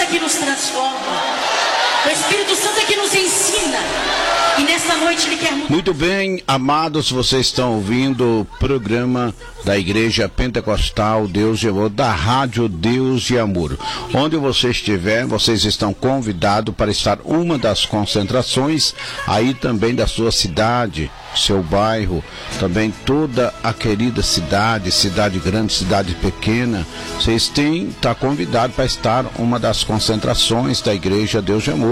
é que nos transforma. O Espírito Santo é que nos ensina. E nesta noite Ele quer mudar. Muito bem, amados, vocês estão ouvindo o programa da Igreja Pentecostal Deus e Amor, da Rádio Deus e Amor. Onde você estiver, vocês estão convidados para estar uma das concentrações aí também da sua cidade, seu bairro, também toda a querida cidade, cidade grande, cidade pequena. Vocês têm que estar convidados para estar uma das concentrações da Igreja Deus e Amor.